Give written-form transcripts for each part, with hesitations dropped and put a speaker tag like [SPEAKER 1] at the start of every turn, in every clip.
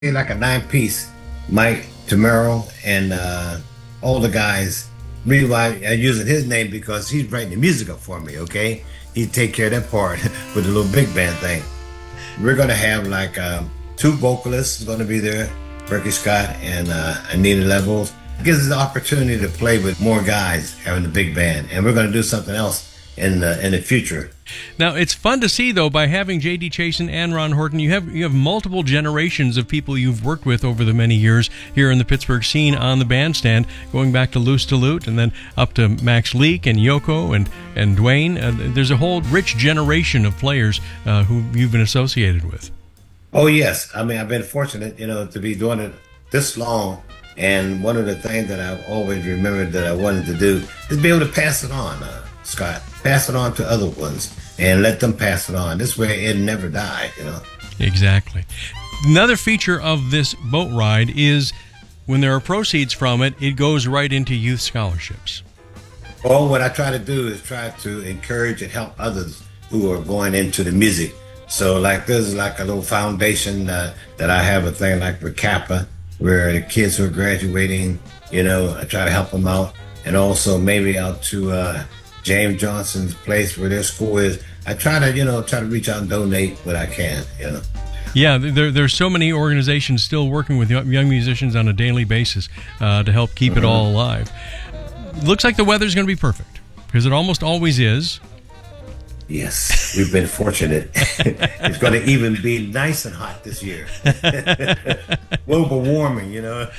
[SPEAKER 1] like a 9-piece. Mike Tamero and all the guys. Reason why I'm using his name because he's writing the music up for me. Okay, he take care of that part with the little big band thing. We're gonna have like 2 vocalists going to be there, Berkeley Scott and Anita Levels. It gives us the opportunity to play with more guys having the big band, and we're going to do something else in the future.
[SPEAKER 2] Now, it's fun to see, though, by having J.D. Chasen and Ron Horton, you have multiple generations of people you've worked with over the many years here in the Pittsburgh scene on the bandstand, going back to Loose to Lute and then up to Max Leak and Yoko and Dwayne. There's a whole rich generation of players who you've been associated with.
[SPEAKER 1] Oh, yes. I mean, I've been fortunate, to be doing it this long. And one of the things that I've always remembered that I wanted to do is be able to pass it on, Scott. Pass it on to other ones and let them pass it on. This way it never die,
[SPEAKER 2] Exactly. Another feature of this boat ride is when there are proceeds from it, it goes right into youth scholarships.
[SPEAKER 1] Well, what I try to do is try to encourage and help others who are going into the music. So like there's like a little foundation that I have a thing like with Kappa, where the kids who are graduating, I try to help them out. And also maybe out to James Johnson's place where their school is. I try to reach out and donate what I can,
[SPEAKER 2] Yeah, there's so many organizations still working with young musicians on a daily basis to help keep it all alive. Looks like the weather's going to be perfect, because it almost always is.
[SPEAKER 1] Yes, we've been fortunate. It's going to even be nice and hot this year. Global warming,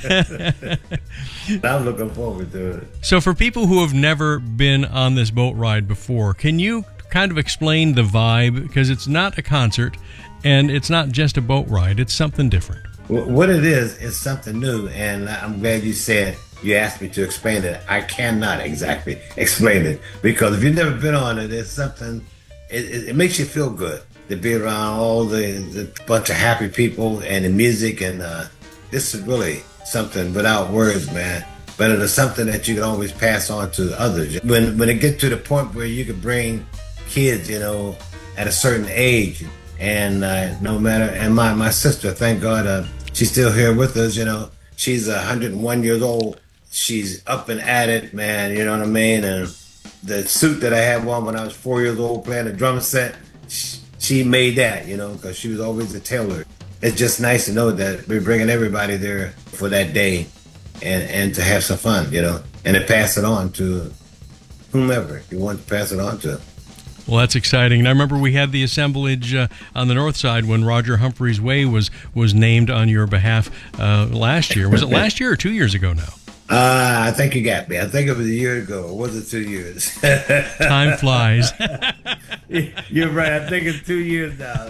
[SPEAKER 1] I'm looking forward to it.
[SPEAKER 2] So for people who have never been on this boat ride before, can you kind of explain the vibe? Because it's not a concert, and it's not just a boat ride. It's something different.
[SPEAKER 1] What it is something new, and I'm glad you asked me to explain it. I cannot exactly explain it, because if you've never been on it, it's something, it makes you feel good to be around all the bunch of happy people and the music, and this is really something without words, man. But it is something that you can always pass on to others. When it gets to the point where you can bring kids, at a certain age, and no matter, and my sister, thank God, she's still here with us, she's 101 years old. She's up and at it, man, you know what I mean? And the suit that I had on when I was 4 years old playing the drum set, she made that, because she was always a tailor. It's just nice to know that we're bringing everybody there for that day and to have some fun, and to pass it on to whomever you want to pass it on to.
[SPEAKER 2] Well, that's exciting. And I remember we had the assemblage on the north side when Roger Humphreys Way was named on your behalf last year. Was it last year or 2 years ago now?
[SPEAKER 1] I think you got me. I think it was a year ago. Or was it 2 years?
[SPEAKER 2] Time flies.
[SPEAKER 1] You're right. I think it's 2 years now.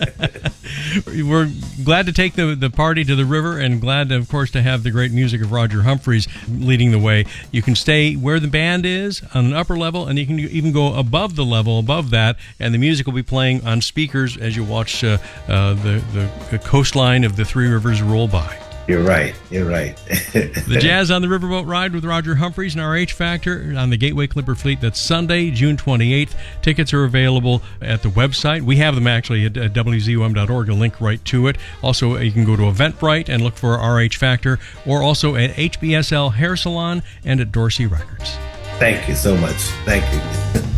[SPEAKER 2] We're glad to take the party to the river, and glad, of course, to have the great music of Roger Humphreys leading the way. You can stay where the band is on an upper level, and you can even go above the level above that, and the music will be playing on speakers as you watch the coastline of the Three Rivers roll by.
[SPEAKER 1] You're right.
[SPEAKER 2] The Jazz on the Riverboat Ride with Roger Humphreys and RH Factor on the Gateway Clipper Fleet. That's Sunday, June 28th. Tickets are available at the website. We have them actually at WZUM.org, a link right to it. Also, you can go to Eventbrite and look for RH Factor, or also at HBSL Hair Salon and at Dorsey Records.
[SPEAKER 1] Thank you so much. Thank you.